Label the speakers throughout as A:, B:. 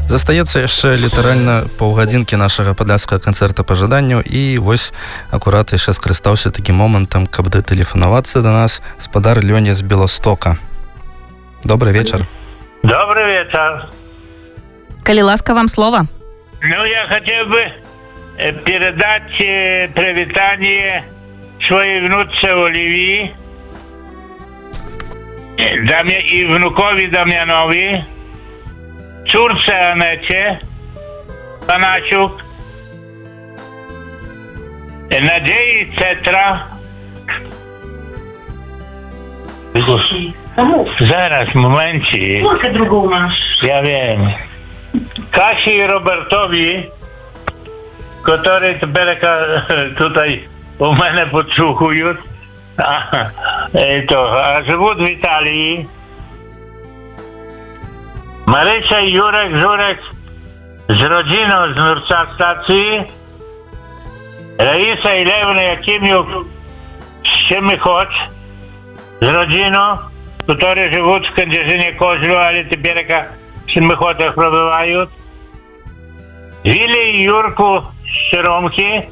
A: Застаецца яшчэ літаральна паўгадзінкі нашага падляшскага канцэрта па жаданню, і вось акурат яшчэ скарыстаўся такім момантам, каб датэлефанавацца да нас спадар Лёня з Беластока. Добрый вечер.
B: Добрый вечер.
C: Коли ласка, вам слово.
B: Ну, я хотел бы передать привитание своей внучке Оливии и внукові Дам'янові, цурце Анете Паначук, Надії Цетра. Зараз, моменті. Я wiem. Kasi i Robertowi, który tutaj u mnie podsłuchują, a живут w Italii. Marysia i Jurek Żurek z rodziną z Nurca stacji. Raisa i Lewny Jakimiuk z Siemychoć z rodziną, którzy живут w Kędzierzynie Koźlu, ale teraz w Siemychotach przebywają. Wili i Jurku z Sieromki.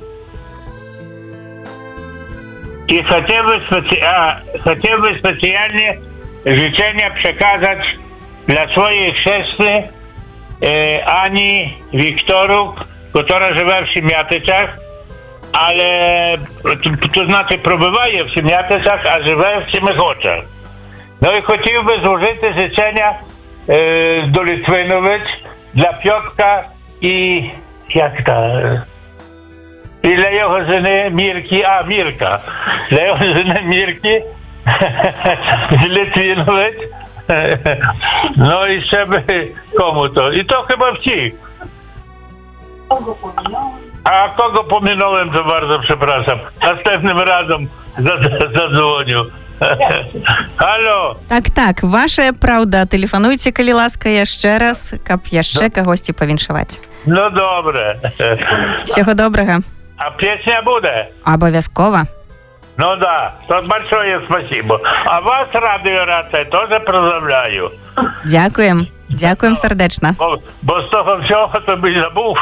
B: I chciałbym specjalnie życzenia przekazać dla swojej chrzestny Ani Wiktoruk, która żywa w Siemiatyczach, ale to znaczy przebywaje w Siemiatyczach, a żywa w Siemychoczach. No i chciałbym złożyć życzenia do Litwinowic dla Piotrka i jak ta... I dla jego żony Mirki, Mirka. Dla jego żony Mirki z Litwinowic. No i żeby komu to? I to chyba wcik. A kogo pominąłem, to bardzo przepraszam. Następnym razem zadzwonił. Halo.
C: Так, ваша праўда. Тэлефануйце, калі ласка, яшчэ раз, каб яшчэ кагосьці павіншаваць.
B: Ну, добре.
C: Всего добрага.
B: А песня будет?
C: Обовязково.
B: Ну да, то большое спасибо. А вас, радиорация, тоже поздравляю.
C: Дякуем сердечно.
B: Бо з того всього тобі забув.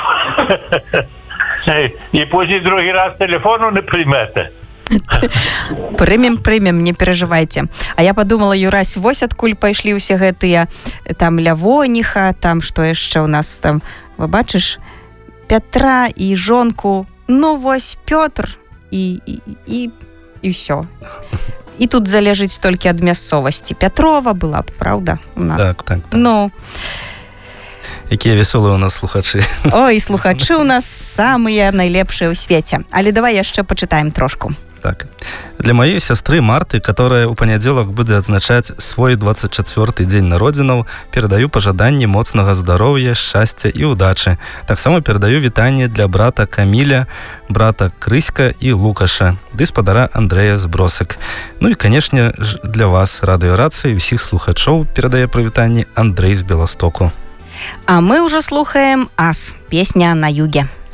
B: І потім другий раз телефону не приймете.
C: Прымем, не переживайте. А я подумала, Юрась, вось адкуль пайшлі ўсе гэтыя там Лявоніха, там што яшчэ у нас там, вы бачыш, Пятра і жонку. Ну вось Пётр і ўсё. І тут залежыць толькі ад мясцовасці. Пятрова была б, правда, у нас.
A: Так.
C: Ну.
A: Якія веселыя у нас слухачы.
C: Ой, слухачы у нас самыя найлепшыя ў свеце. Але давай яшчэ пачытаем трошку.
A: Так. Для моей сестры Марты, которая у понедельник будет отзначать свой 24-й день народзінаў, передаю пожаданні моцнага здароўя, шчасця і удачы. Таксама передаю вітанне для брата Каміля, брата Крыська і Лукаша, ды спадара Андрэя з Бросак. Ну і, канешне, для вас, радыёрацыі, усіх слухачоў перадае прывітанне Андрэй з Беластоку.
C: А мы ўжо слухаем «Ас», песня на юге.